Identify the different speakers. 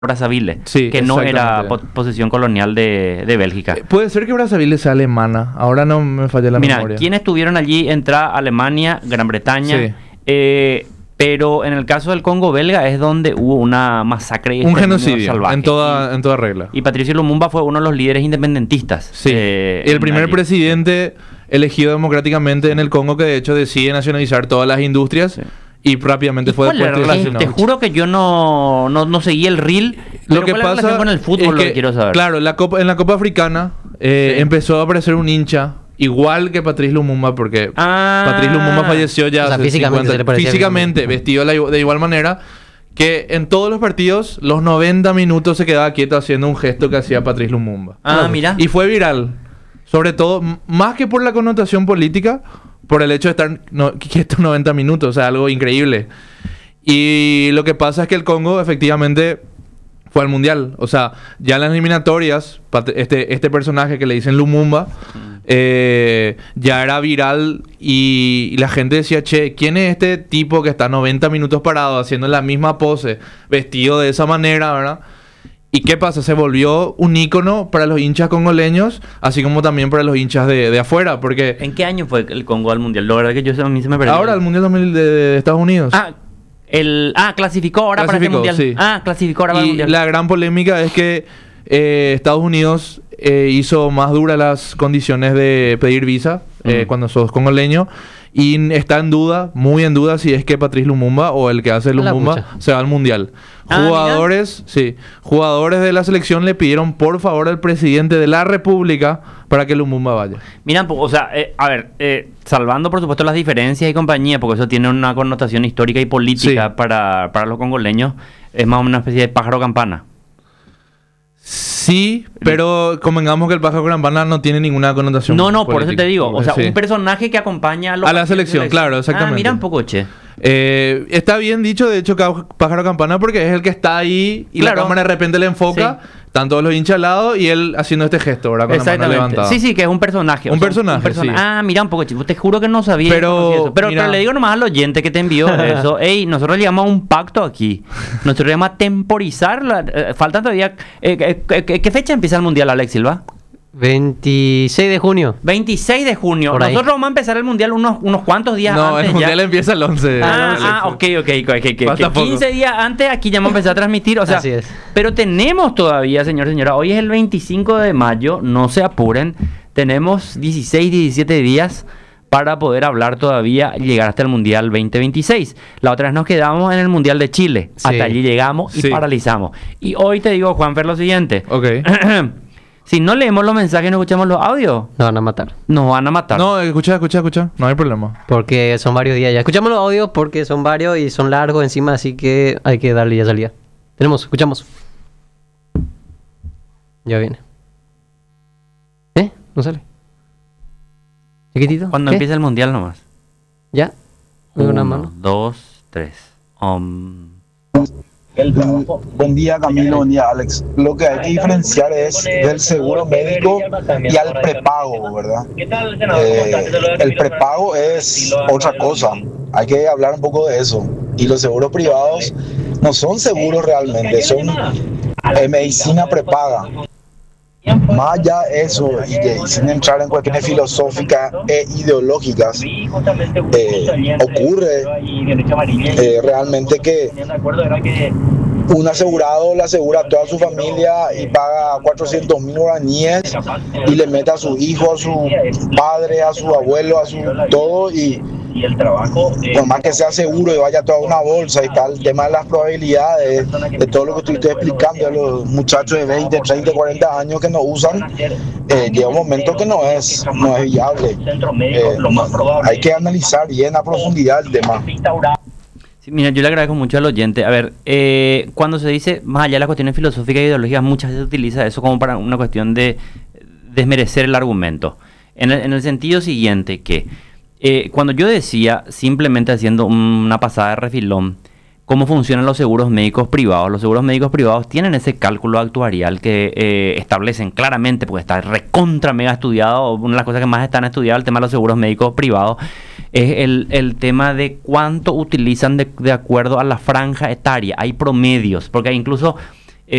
Speaker 1: Brazzaville,
Speaker 2: Sí,
Speaker 1: que no era
Speaker 2: exactamente.
Speaker 1: posesión colonial de Bélgica.
Speaker 2: Puede ser que Brazzaville sea alemana. Ahora no me falla la
Speaker 1: Mira,
Speaker 2: memoria.
Speaker 1: quienes estuvieron allí entra Alemania, Gran Bretaña,
Speaker 2: Sí.
Speaker 1: pero en el caso del Congo belga es donde hubo una masacre y
Speaker 2: Un
Speaker 1: exterminio
Speaker 2: genocidio,
Speaker 1: salvaje.
Speaker 2: en toda regla.
Speaker 1: Y Patricio Lumumba fue uno de los líderes independentistas.
Speaker 2: Sí. Y el primer
Speaker 1: allí.
Speaker 2: presidente elegido democráticamente en el Congo que de hecho decide nacionalizar todas las industrias
Speaker 1: Sí.
Speaker 2: y rápidamente
Speaker 1: ¿Y
Speaker 2: fue
Speaker 1: cuál era
Speaker 2: después
Speaker 1: la
Speaker 2: asesinado.
Speaker 1: Te juro que yo no seguí el reel.
Speaker 2: Lo que
Speaker 1: ¿cuál es la
Speaker 2: pasa
Speaker 1: relación con el fútbol?
Speaker 2: es
Speaker 1: Lo que quiero saber.
Speaker 2: claro, en la Copa Africana empezó a aparecer un hincha igual que Patrice Lumumba porque Patrice Lumumba falleció ya
Speaker 3: O sea,
Speaker 2: hace
Speaker 3: físicamente se le parecía
Speaker 2: físicamente vestido de igual manera que en todos los partidos los 90 minutos se quedaba quieto haciendo un gesto que hacía Patrice Lumumba.
Speaker 1: Mira.
Speaker 2: Y fue viral. Sobre todo, más que por la connotación política, por el hecho de estar quieto 90 minutos, o sea, algo increíble. Y lo que pasa es que el Congo efectivamente fue al mundial. O sea, ya en las eliminatorias, este personaje que le dicen Lumumba, ya era viral y la gente decía, che, ¿quién es este tipo que está 90 minutos parado haciendo la misma pose, vestido de esa manera, ¿verdad? ¿Y qué pasa? Se volvió un ícono para los hinchas congoleños, así como también para los hinchas de afuera, porque
Speaker 1: ¿En qué año fue el Congo al mundial? La verdad que a mí se me perdió.
Speaker 2: ahora el Mundial 2000 de Estados Unidos.
Speaker 1: Clasificó ahora para este
Speaker 2: Clasificó,
Speaker 1: mundial.
Speaker 2: sí.
Speaker 1: Clasificó ahora para el
Speaker 2: Y
Speaker 1: mundial.
Speaker 2: la gran polémica es que Estados Unidos hizo más duras las condiciones de pedir visa cuando sos congoleño y está en duda, muy en duda, si es que Patrice Lumumba o el que hace
Speaker 3: La
Speaker 2: Lumumba
Speaker 3: pucha.
Speaker 2: se va al mundial.
Speaker 1: Mira.
Speaker 2: Jugadores de la selección le pidieron por favor al presidente de la República para que Lumumba vaya.
Speaker 1: Mira, o sea, salvando por supuesto las diferencias y compañía, porque eso tiene una connotación histórica y política
Speaker 2: Sí.
Speaker 1: para los congoleños, es más o menos una especie de pájaro campana.
Speaker 2: Sí, pero convengamos que el pájaro campana no tiene ninguna connotación
Speaker 1: No, por eso
Speaker 2: política.
Speaker 1: te digo, o sea,
Speaker 2: Sí.
Speaker 1: un personaje que acompaña
Speaker 2: A la selección, claro, exactamente.
Speaker 1: Mira un poco, che.
Speaker 2: Está bien dicho, de hecho, pájaro campana porque es el que está ahí y
Speaker 1: Claro.
Speaker 2: la cámara de repente le enfoca, están todos los hinchas al lado y él haciendo este gesto, ¿verdad? Con la mano
Speaker 1: Exactamente.
Speaker 2: levantada.
Speaker 1: Sí, que es un personaje.
Speaker 2: Un personaje, sí.
Speaker 1: Mira un poco, chico. Te juro que no sabía.
Speaker 2: Pero,
Speaker 1: conocía eso. Pero
Speaker 2: mira.
Speaker 1: le digo nomás al oyente que te envió eso. Ey, nosotros le llamamos un pacto aquí. Nosotros le llamamos temporizar. Faltan todavía. ¿Qué fecha empieza el mundial, Alex Silva?
Speaker 3: 26 de junio.
Speaker 1: 26 de junio.
Speaker 3: Por ahí.
Speaker 1: Nosotros vamos a empezar el mundial unos cuantos días
Speaker 2: No,
Speaker 1: antes.
Speaker 2: el mundial empieza el 11.
Speaker 1: Ok.
Speaker 2: Falta poco.
Speaker 1: 15 días antes aquí ya vamos a empezar a transmitir. O sea,
Speaker 3: Así es.
Speaker 1: pero tenemos todavía, señor, señora. Hoy es el 25 de mayo. No se apuren. Tenemos 16, 17 días para poder hablar todavía y llegar hasta el Mundial 2026. La otra vez nos quedamos en el Mundial de Chile.
Speaker 3: Sí.
Speaker 1: Hasta allí llegamos y
Speaker 2: Sí.
Speaker 1: paralizamos. Y hoy te digo, Juanfer, lo siguiente.
Speaker 2: Ok.
Speaker 1: Si no leemos los mensajes y no escuchamos los audios,
Speaker 3: Nos van a matar.
Speaker 1: nos van a matar.
Speaker 2: No, escucha. No hay problema.
Speaker 3: Porque son varios días ya. Escuchamos los audios porque son varios y son largos encima, así que hay que darle ya salida. Escuchamos. Ya viene. ¿No sale? ¿Chiquitito?
Speaker 1: Cuando
Speaker 3: ¿Qué?
Speaker 1: empieza el Mundial nomás.
Speaker 3: ¿Ya? ¿Me da una
Speaker 1: 1,
Speaker 3: mano?
Speaker 1: 2, 3.
Speaker 4: Buen día Camilo, buen día Alex. Lo que hay que diferenciar es del seguro médico y al prepago, ¿verdad? El prepago es otra cosa, hay que hablar un poco de eso. Y los seguros privados no son seguros realmente, son medicina prepaga. Más allá de eso, y sin entrar en cuestiones filosóficas e ideológicas, ocurre realmente que un asegurado le asegura a toda su familia y paga 400.000 guaraníes y le mete a su hijo, a su padre, a su abuelo, a su todo, y por más que sea seguro y vaya toda una bolsa, y está el tema de las probabilidades de todo lo que estoy explicando de los muchachos de 20, 30, 40 años que no usan, llega un momento que no es viable. Hay que analizar bien a profundidad el tema.
Speaker 1: Sí, mira, yo le agradezco mucho al oyente. A ver, cuando se dice, más allá de las cuestiones filosóficas e ideológicas, muchas veces se utiliza eso como para una cuestión de desmerecer el argumento. En el sentido siguiente, que cuando yo decía, simplemente haciendo una pasada de refilón, cómo funcionan los seguros médicos privados tienen ese cálculo actuarial que establecen claramente, porque está recontra mega estudiado. Una de las cosas que más están estudiadas, el tema de los seguros médicos privados, es el tema de cuánto utilizan de acuerdo a la franja etaria. Hay promedios, porque incluso